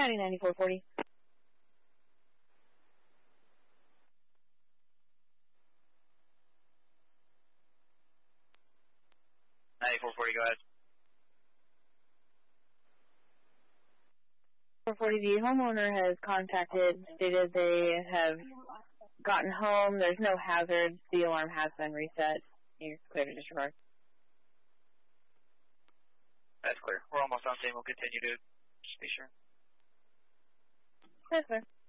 County 9440. 9440, go ahead. 440, the homeowner has contacted, stated they have gotten home, there's no hazards, the alarm has been reset. You're clear to disregard. That's clear. We're almost on scene. We'll continue to just be sure. That's clear.